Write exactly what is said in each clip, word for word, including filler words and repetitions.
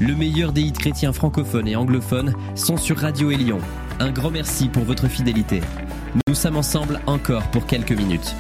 Le meilleur des hits chrétiens francophones et anglophones sont sur Radio Élion. Un grand merci pour votre fidélité. Nous sommes ensemble encore pour quelques minutes.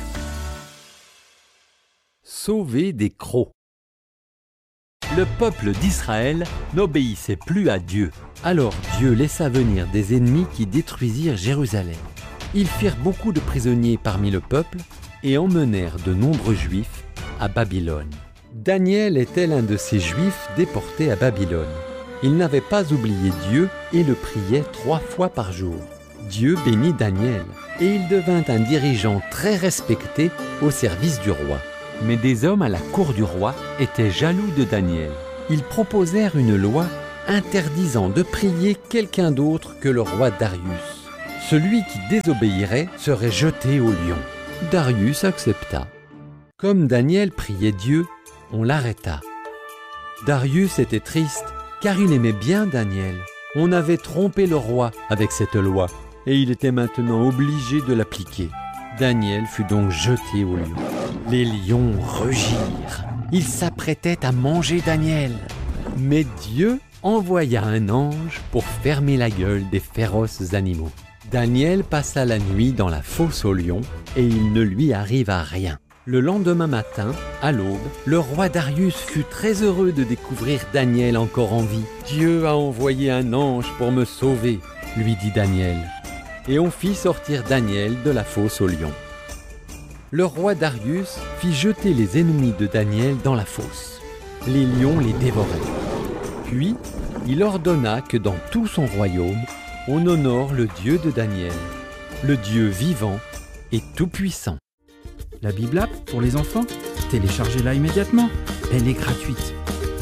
Sauver des crocs. Le peuple d'Israël n'obéissait plus à Dieu. Alors Dieu laissa venir des ennemis qui détruisirent Jérusalem. Ils firent beaucoup de prisonniers parmi le peuple et emmenèrent de nombreux Juifs à Babylone. Daniel était l'un de ces Juifs déportés à Babylone. Il n'avait pas oublié Dieu et le priait trois fois par jour. Dieu bénit Daniel et il devint un dirigeant très respecté au service du roi. Mais des hommes à la cour du roi étaient jaloux de Daniel. Ils proposèrent une loi interdisant de prier quelqu'un d'autre que le roi Darius. Celui qui désobéirait serait jeté au lion. Darius accepta. Comme Daniel priait Dieu, on l'arrêta. Darius était triste car il aimait bien Daniel. On avait trompé le roi avec cette loi et il était maintenant obligé de l'appliquer. Daniel fut donc jeté au lion. Les lions rugirent. Ils s'apprêtaient à manger Daniel. Mais Dieu envoya un ange pour fermer la gueule des féroces animaux. Daniel passa la nuit dans la fosse aux lions et il ne lui arriva rien. Le lendemain matin, à l'aube, le roi Darius fut très heureux de découvrir Daniel encore en vie. « Dieu a envoyé un ange pour me sauver », lui dit Daniel. Et on fit sortir Daniel de la fosse aux lions. Le roi Darius fit jeter les ennemis de Daniel dans la fosse. Les lions les dévoraient. Puis, il ordonna que dans tout son royaume, on honore le Dieu de Daniel, le Dieu vivant et tout-puissant. La Bible App pour les enfants, téléchargez-la immédiatement. Elle est gratuite.